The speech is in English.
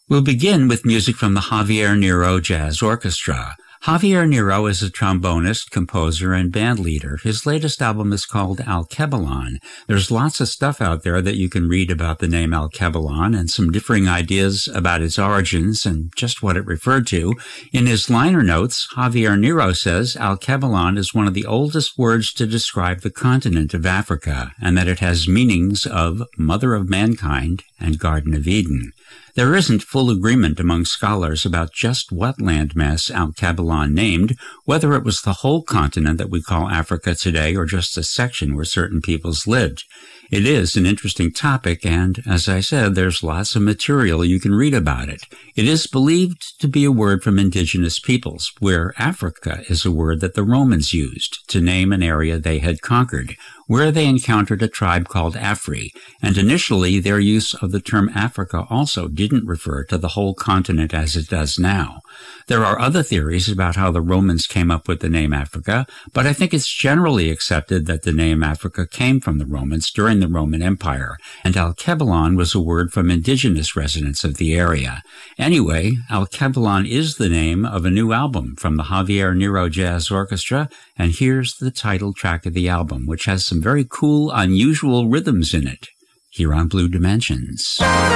We'll begin with music from the Javier Nero Jazz Orchestra. Javier Nero is a trombonist, composer, and bandleader. His latest album is called Alkebulan. There's lots of stuff out there that you can read about the name Alkebulan and some differing ideas about its origins and just what it referred to. In his liner notes, Javier Nero says Alkebulan is one of the oldest words to describe the continent of Africa, and that it has meanings of Mother of Mankind and Garden of Eden. There isn't full agreement among scholars about just what landmass Alkebulan named, whether it was the whole continent that we call Africa today or just a section where certain peoples lived. It is an interesting topic, and as I said, there's lots of material you can read about it. It is believed to be a word from indigenous peoples, where Africa is a word that the Romans used to name an area they had conquered, where they encountered a tribe called Afri, and initially their use of the term Africa also didn't refer to the whole continent as it does now. There are other theories about how the Romans came up with the name Africa, but I think it's generally accepted that the name Africa came from the Romans during the Roman Empire, and Alkebulan was a word from indigenous residents of the area. Anyway, Alkebulan is the name of a new album from the Javier Nero Jazz Orchestra, and here's the title track of the album, which has some very cool, unusual rhythms in it, here on Blue Dimensions.